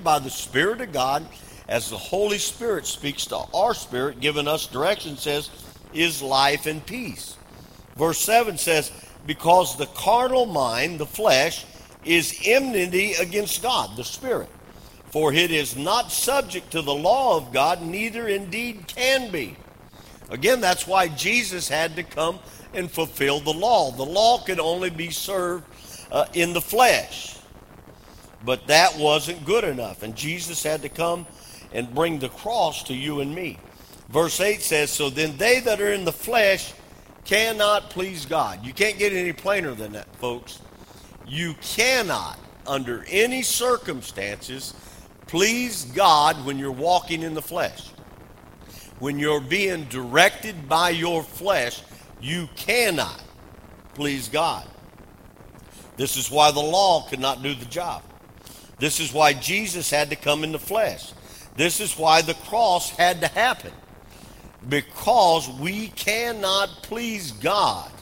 by the Spirit of God, as the Holy Spirit speaks to our spirit, giving us direction, says, is life and peace. Verse 7 says, because the carnal mind, the flesh, is enmity against God, the Spirit. For it is not subject to the law of God, neither indeed can be. Again, that's why Jesus had to come and fulfill the law. The law could only be served in the flesh. But that wasn't good enough. And Jesus had to come and bring the cross to you and me. Verse 8 says, so then they that are in the flesh cannot please God. You can't get any plainer than that, folks. You cannot, under any circumstances, please God when you're walking in the flesh. When you're being directed by your flesh, you cannot please God. This is why the law could not do the job. This is why Jesus had to come in the flesh. This is why the cross had to happen. Because we cannot please God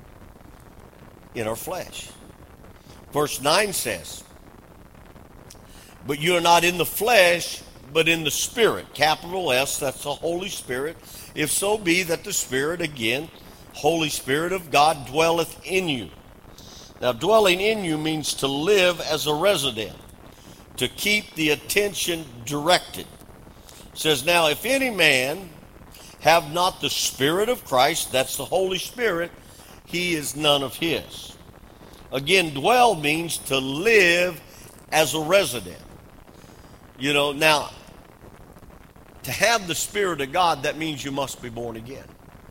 in our flesh. Verse 9 says, but you are not in the flesh, but in the Spirit. Capital S, that's the Holy Spirit. If so be that the Spirit, again, Holy Spirit of God, dwelleth in you. Now, dwelling in you means to live as a resident, to keep the attention directed. It says, now, if any man have not the Spirit of Christ, that's the Holy Spirit, he is none of his. Again, dwell means to live as a resident. You know, now, to have the Spirit of God, that means you must be born again.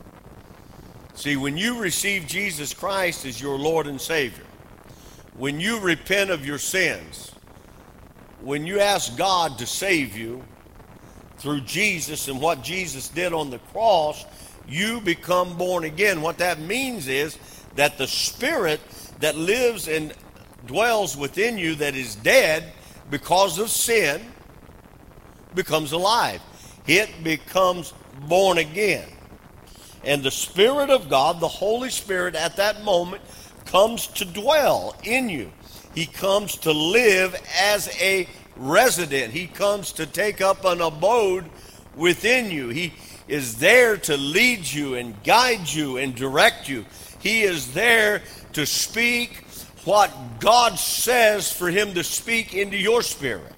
See, when you receive Jesus Christ as your Lord and Savior, when you repent of your sins, when you ask God to save you through Jesus and what Jesus did on the cross, you become born again. What that means is that the Spirit that lives and dwells within you that is dead because of sin becomes alive. It becomes born again. And the Spirit of God, the Holy Spirit, at that moment comes to dwell in you. He comes to live as a resident. He comes to take up an abode within you. He is there to lead you and guide you and direct you. He is there to speak what God says for him to speak into your spirit,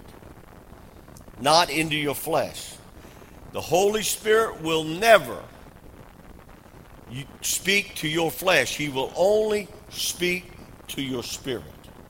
not into your flesh. The Holy Spirit will never speak to your flesh. He will only speak to your spirit.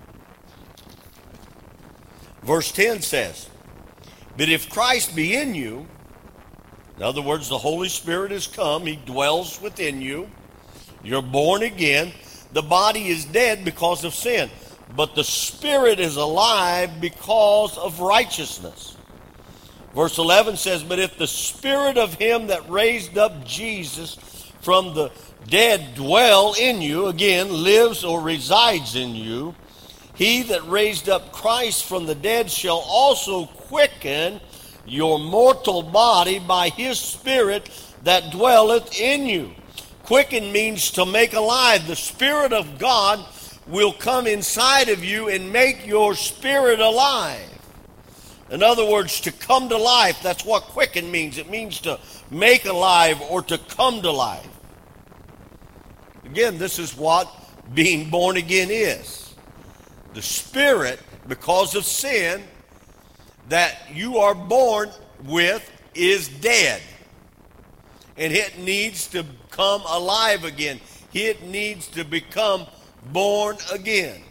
Verse 10 says, but if Christ be in you, in other words, the Holy Spirit has come, he dwells within you, you're born again, the body is dead because of sin, but the Spirit is alive because of righteousness. Verse 11 says, but if the Spirit of him that raised up Jesus from the dead dwell in you, again, lives or resides in you, he that raised up Christ from the dead shall also quicken your mortal body by his Spirit that dwelleth in you. Quicken means to make alive. The Spirit of God will come inside of you and make your spirit alive. In other words, to come to life, that's what quicken means. It means to make alive or to come to life. Again, this is what being born again is. The Spirit, because of sin, that you are born with is dead. And it needs to come alive again. It needs to become born again.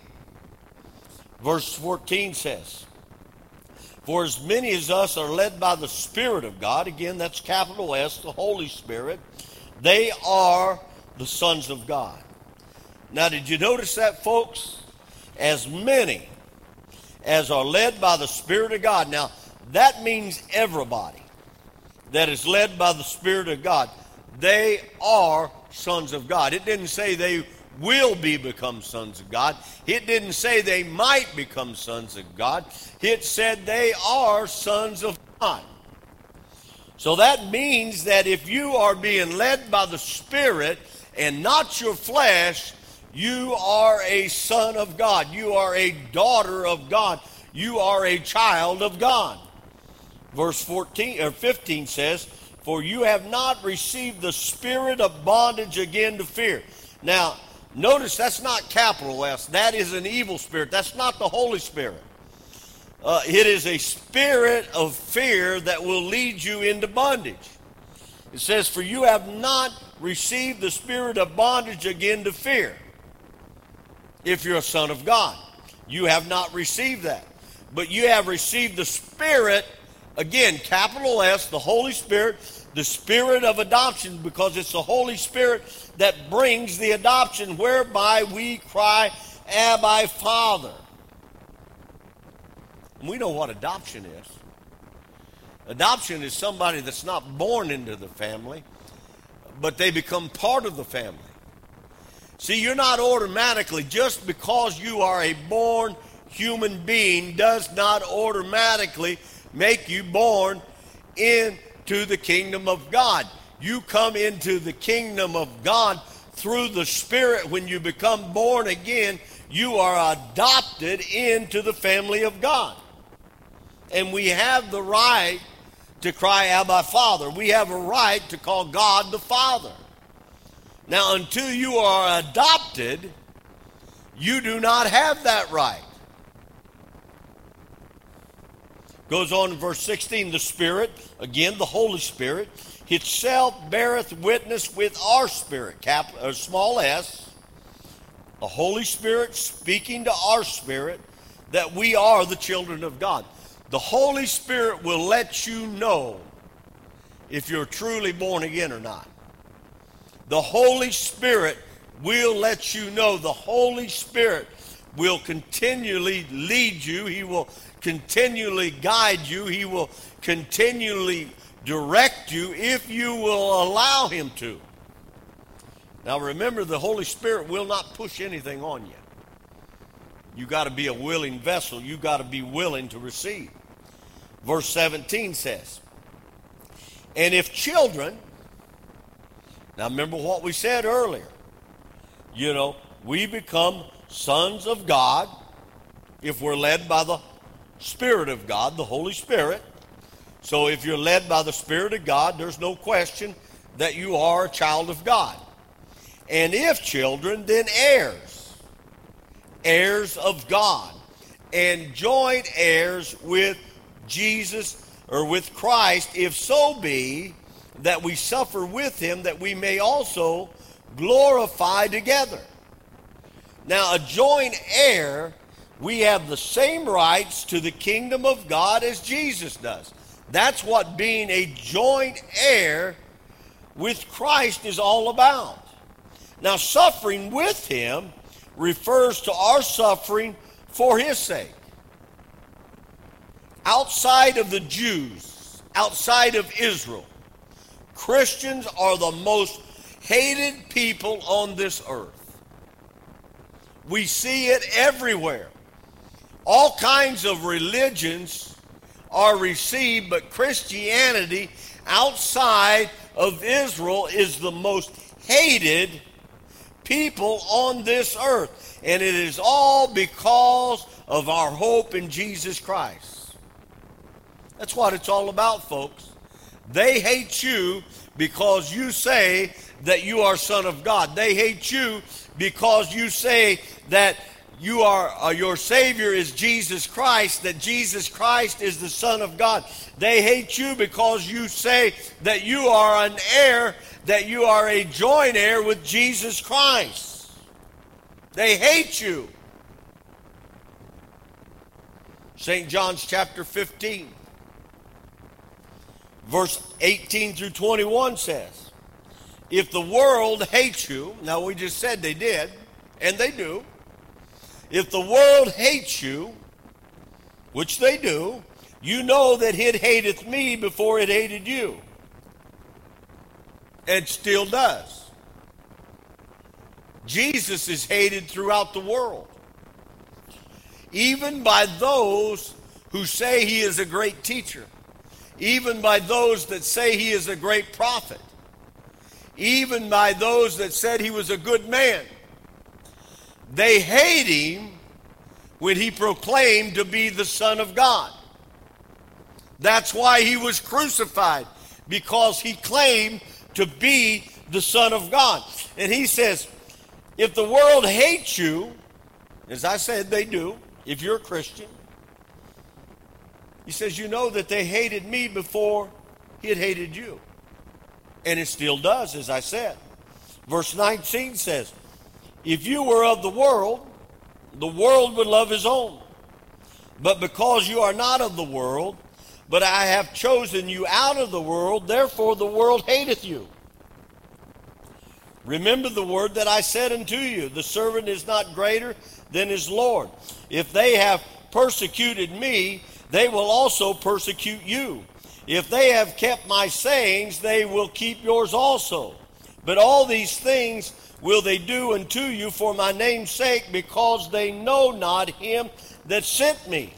Verse 14 says, for as many as us are led by the Spirit of God, again, that's capital S, the Holy Spirit, they are the sons of God. Now, did you notice that, folks? As many as are led by the Spirit of God. Now, that means everybody that is led by the Spirit of God, they are sons of God. It didn't say they will become sons of God. It didn't say they might become sons of God. It said they are sons of God. So that means that if you are being led by the Spirit and not your flesh, you are a son of God. You are a daughter of God. You are a child of God. Verse 14 or 15 says, for you have not received the spirit of bondage again to fear. Now, notice that's not capital S. That is an evil spirit. That's not the Holy Spirit. It is a spirit of fear that will lead you into bondage. It says, for you have not received the spirit of bondage again to fear. If you're a son of God, you have not received that. But you have received the spirit, again, capital S, the Holy Spirit, the spirit of adoption, because it's the Holy Spirit that brings the adoption whereby we cry, Abba, Father. And we know what adoption is. Adoption is somebody that's not born into the family, but they become part of the family. See, you're not automatically, just because you are a born human being does not automatically make you born into the kingdom of God. You come into the kingdom of God through the Spirit. When you become born again, you are adopted into the family of God. And we have the right to cry, Abba, Father. We have a right to call God the Father. Now, until you are adopted, you do not have that right. Goes on in verse 16, the Spirit, again, the Holy Spirit, itself beareth witness with our spirit, small s, the Holy Spirit speaking to our spirit, that we are the children of God. The Holy Spirit will let you know if you're truly born again or not. The Holy Spirit will let you know. The Holy Spirit will continually lead you. He will continually guide you. He will continually direct you if you will allow him to. Now remember, the Holy Spirit will not push anything on you. You got to be a willing vessel. You got to be willing to receive. Verse 17 says, and if children, now remember what we said earlier, we become sons of God if we're led by the Spirit of God, the Holy Spirit. So if you're led by the Spirit of God, there's no question that you are a child of God. And if children, then heirs, heirs of God, and joint heirs with Jesus, or with Christ, if so be that we suffer with him, that we may also glorify together. Now, a joint heir, we have the same rights to the kingdom of God as Jesus does. That's what being a joint heir with Christ is all about. Now, suffering with him refers to our suffering for his sake. Outside of the Jews, outside of Israel, Christians are the most hated people on this earth. We see it everywhere. All kinds of religions are received, but Christianity outside of Israel is the most hated people on this earth. And it is all because of our hope in Jesus Christ. That's what it's all about, folks. They hate you because you say that you are son of God. They hate you because you say that you are your Savior is Jesus Christ, that Jesus Christ is the Son of God. They hate you because you say that you are an heir, that you are a joint heir with Jesus Christ. They hate you. St. John's chapter 15. Verse 18 through 21 says, if the world hates you, now we just said they did, and they do. If the world hates you, which they do, you know that it hateth me before it hated you. And still does. Jesus is hated throughout the world. Even by those who say he is a great teacher. Even by those that say he is a great prophet. Even by those that said he was a good man. They hate him when he proclaimed to be the Son of God. That's why he was crucified, because he claimed to be the Son of God. And he says, if the world hates you, as I said they do, if you're a Christian, he says, you know that they hated me before it hated you. And it still does, as I said. Verse 19 says, if you were of the world would love his own. But because you are not of the world, but I have chosen you out of the world, therefore the world hateth you. Remember the word that I said unto you, the servant is not greater than his Lord. If they have persecuted me, they will also persecute you. If they have kept my sayings, they will keep yours also. But all these things will they do unto you for my name's sake, because they know not him that sent me.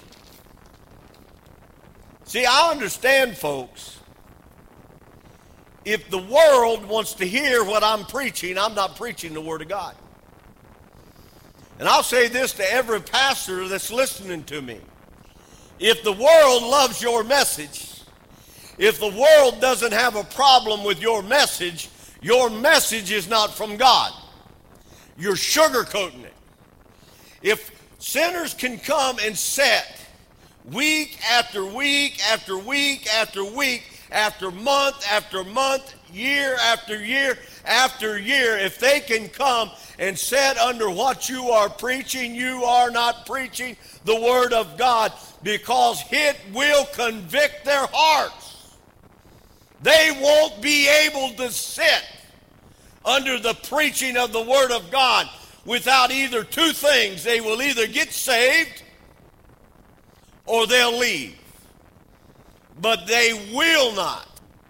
See, I understand, folks. If the world wants to hear what I'm preaching, I'm not preaching the Word of God. And I'll say this to every pastor that's listening to me. If the world loves your message, if the world doesn't have a problem with your message is not from God. You're sugarcoating it. If sinners can come and sit week after week after week after week, after month, year after year after year, if they can come and sit under what you are preaching, you are not preaching the Word of God, because it will convict their hearts. They won't be able to sit under the preaching of the Word of God without either two things. They will either get saved or they'll leave. But they will not.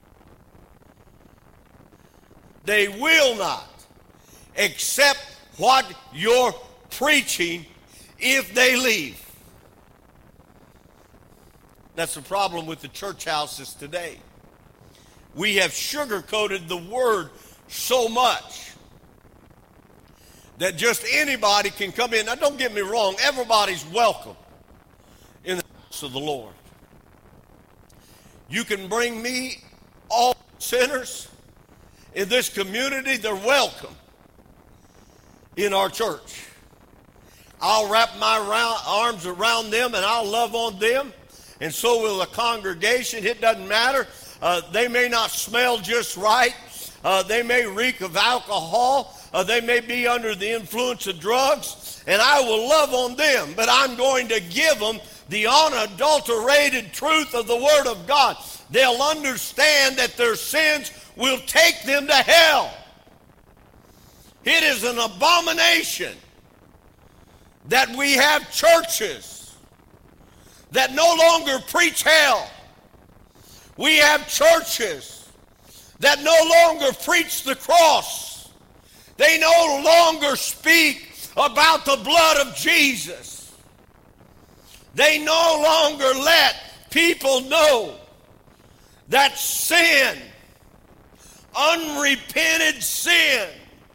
They will not accept what you're preaching if they leave. That's the problem with the church houses today. We have sugarcoated the Word so much that just anybody can come in. Now, don't get me wrong, everybody's welcome in the house of the Lord. You can bring me all sinners in this community, they're welcome in our church. I'll wrap my arms around them and I'll love on them, and so will the congregation. It doesn't matter. They may not smell just right. They may reek of alcohol. They may be under the influence of drugs, and I will love on them, but I'm going to give them the unadulterated truth of the Word of God. They'll understand that their sins will take them to hell. It is an abomination that we have churches that no longer preach hell. We have churches that no longer preach the cross. They no longer speak about the blood of Jesus. They no longer let people know that sin, unrepented sin,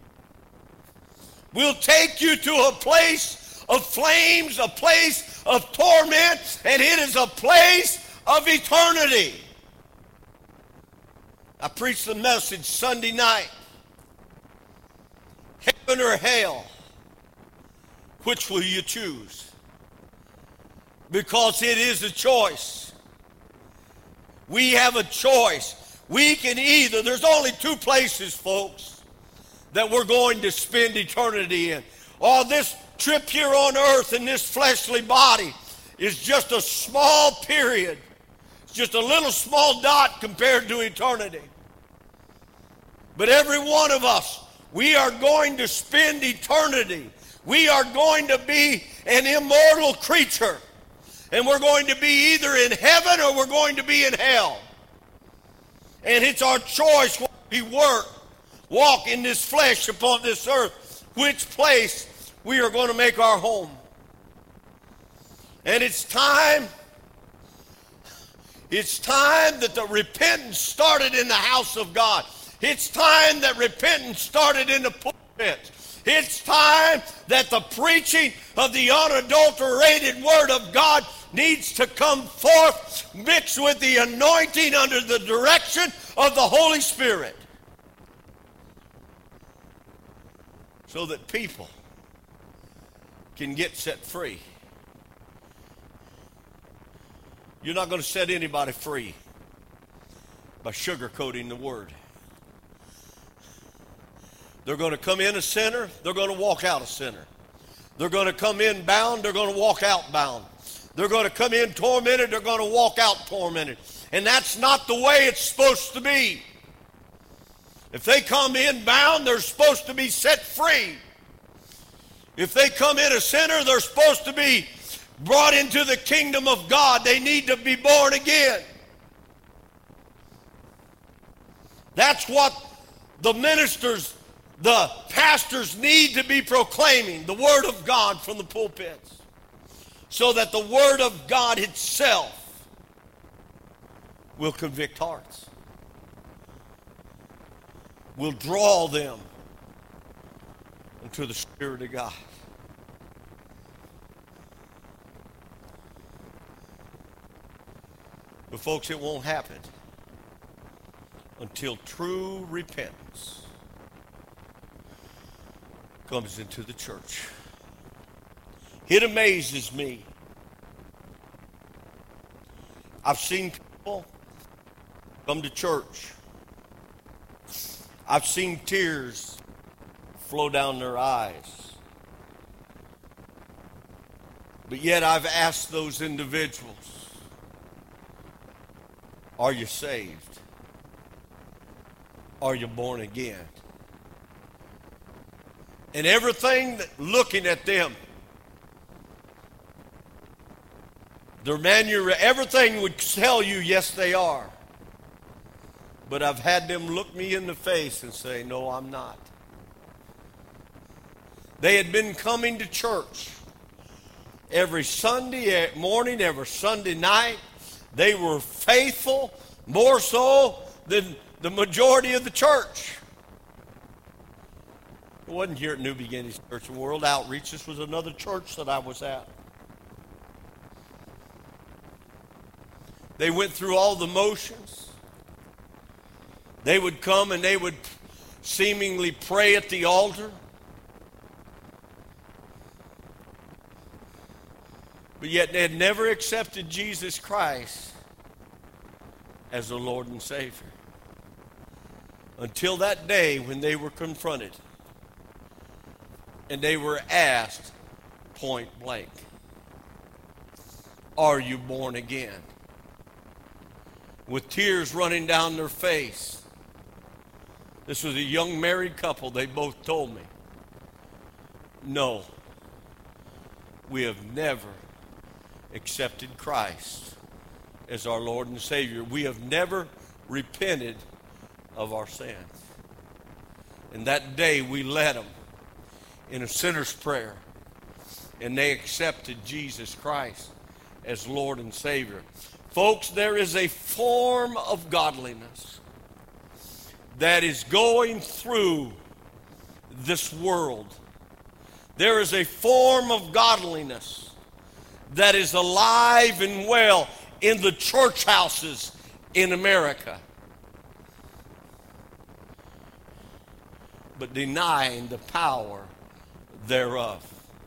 will take you to a place of flames, a place of torment, and it is a place of eternity. I preached the message Sunday night. Heaven or hell, which will you choose? Because it is a choice. We have a choice. We can either, there's only two places, folks, that we're going to spend eternity in. Oh, this trip here on earth in this fleshly body is just a small period. It's just a little small dot compared to eternity. But every one of us, we are going to spend eternity. We are going to be an immortal creature. And we're going to be either in heaven or we're going to be in hell. And it's our choice when we walk in this flesh upon this earth, which place we are going to make our home. And it's time that the repentance started in the house of God. It's time that repentance started in the pulpit. It's time that the preaching of the unadulterated Word of God needs to come forth, mixed with the anointing under the direction of the Holy Spirit, so that people can get set free. You're not going to set anybody free by sugarcoating the Word. They're going to come in a sinner, they're going to walk out a sinner. They're going to come in bound, they're going to walk out bound. They're going to come in tormented, they're going to walk out tormented. And that's not the way it's supposed to be. If they come in bound, they're supposed to be set free. If they come in a sinner, they're supposed to be brought into the kingdom of God. They need to be born again. That's what the ministers, the pastors need to be proclaiming, the Word of God from the pulpits, so that the Word of God itself will convict hearts, will draw them into the Spirit of God. But folks, it won't happen until true repentance comes into the church. It amazes me. I've seen people come to church. I've seen tears flow down their eyes. But yet I've asked those individuals, are you saved? Are you born again? And everything looking at them, everything would tell you, yes, they are. But I've had them look me in the face and say, no, I'm not. They had been coming to church every Sunday morning, every Sunday night. They were faithful, more so than the majority of the church. It wasn't here at New Beginnings Church and World Outreach. This was another church that I was at. They went through all the motions. They would come and they would seemingly pray at the altar. But yet they had never accepted Jesus Christ as the Lord and Savior. Until that day when they were confronted and they were asked point blank, are you born again? With tears running down their face. This was a young married couple. They both told me, no, we have never accepted Christ as our Lord and Savior. We have never repented of our sins. And that day we led them in a sinner's prayer, and they accepted Jesus Christ as Lord and Savior. Folks, there is a form of godliness that is going through this world. There is a form of godliness that is alive and well in the church houses in America, but denying the power thereof.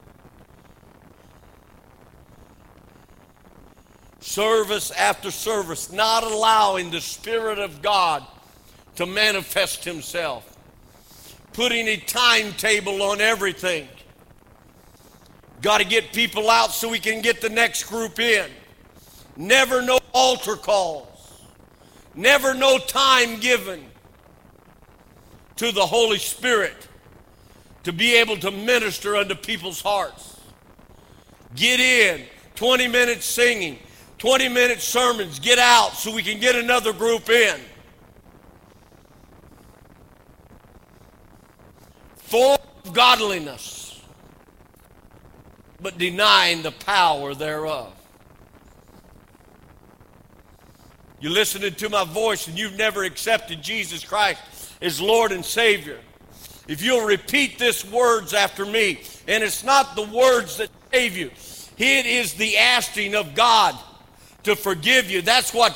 Service after service, not allowing the Spirit of God to manifest Himself, putting a timetable on everything. Got to get people out so we can get the next group in. Never no altar calls. Never no time given to the Holy Spirit to be able to minister unto people's hearts. Get in, 20 minutes singing, 20-minute sermons, get out so we can get another group in. Form of godliness, but denying the power thereof. You're listening to my voice and you've never accepted Jesus Christ as Lord and Savior. If you'll repeat these words after me, and it's not the words that save you, it is the asking of God to forgive you. That's what